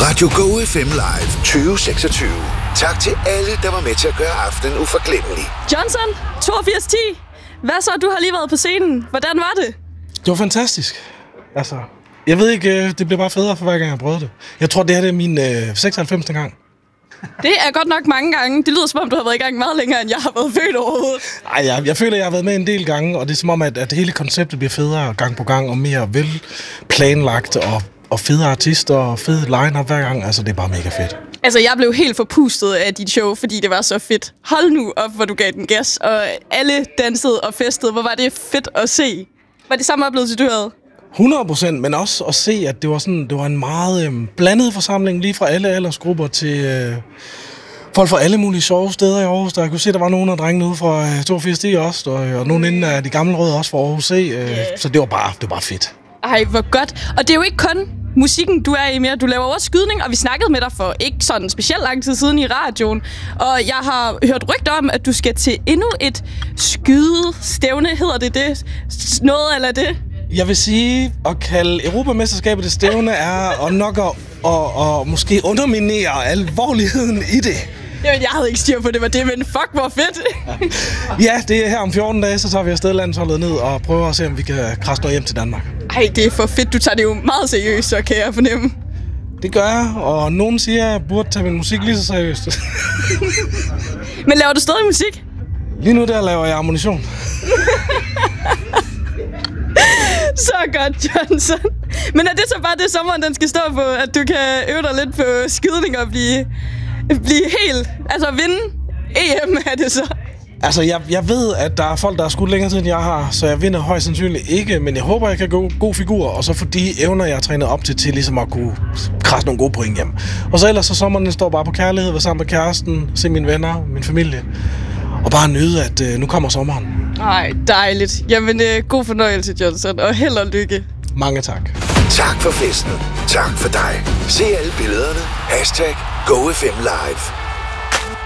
Radio Go FM Live 2026. Tak til alle, der var med til at gøre aftenen uforglemmelig. Johnson, 8210. Hvad så? Du har lige været på scenen. Hvordan var det? Det var fantastisk. Altså, jeg ved ikke, det bliver bare federe for hver gang, jeg prøvede det. Jeg tror, det her det er min 96. gang. Det er godt nok mange gange. Det lyder som om, du har været i gang meget længere, end jeg har været født overhovedet. Ej, jeg føler, jeg har været med en del gange, og det er som om, at hele konceptet bliver federe gang på gang, og mere velplanlagt, og fede artister, og fede line-up hver gang. Altså, det er bare mega fedt. Altså, jeg blev helt forpustet af dit show, fordi det var så fedt. Hold nu op, hvor du gav den gas, og alle dansede og festede. Hvor var det fedt at se. Var det samme oplevelse, du havde? 100%, men også at se, at det var en meget blandet forsamling, lige fra alle aldersgrupper til folk fra alle mulige sjove steder i Aarhus. Jeg kunne se, at der var nogle af drengene ude fra 82 også, og nogle inden af de gamle røde også fra Aarhus C. Så det var bare fedt. Ej, hvor godt. Og det er jo ikke kun musikken, du er i mere. Du laver også skydning, og vi snakkede med dig for ikke sådan specielt lang tid siden i radioen. Og jeg har hørt rygter om, at du skal til endnu et skydestævne. Hedder det? Noget eller det? Jeg vil sige, at kalde Europamesterskabet det stævne er at nok at måske underminere alvorligheden i det. Jamen, jeg havde ikke styr på, det var det, men fuck, hvor fedt. Ja, det er her om 14 dage, så tager vi afsted landsholdet ned og prøver at se, om vi kan krasse noget hjem til Danmark. Ej, det er for fedt. Du tager det jo meget seriøst, så kan jeg fornemme. Det gør jeg, og nogen siger, at jeg burde tage min musik lige så seriøst. Men laver du stadig musik? Lige nu der laver jeg ammunition. Så godt, Johnson. Men er det så bare det, sommeren den skal stå på, at du kan øve dig lidt på skydning og blive helt... Altså vinde EM, er det så? Altså, jeg ved, at der er folk, der har skudt længere tid, end jeg har, så jeg vinder højst sandsynligt ikke, men jeg håber, jeg kan gå god figur, og så få de evner, jeg har trænet op til ligesom at kunne krasse nogle gode point hjem. Og så ellers så sommeren står bare på kærlighed, være sammen med kæresten, se mine venner, min familie, og bare nyde, at nu kommer sommeren. Ej, dejligt. Jamen, god fornøjelse, Johnson, og held og lykke. Mange tak. Tak for festen. Tak for dig. Se alle billederne. #GoFM Live.